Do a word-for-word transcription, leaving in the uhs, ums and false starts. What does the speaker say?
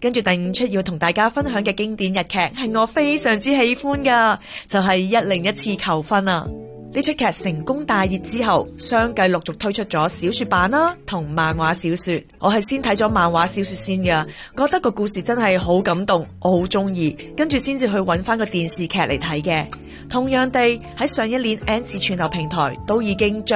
跟住第五出要同大家分享嘅經典日劇係我非常之喜歡噶，就係一零一次求婚啊！呢出劇成功大熱之後，相繼陸續推出咗小說版啦，同漫畫小說。我係先睇咗漫畫小說先噶，覺得個故事真係好感動，我好中意，跟住先至去揾翻個電視劇嚟睇嘅。同樣地，喺上一年 N 次串流平台都已經將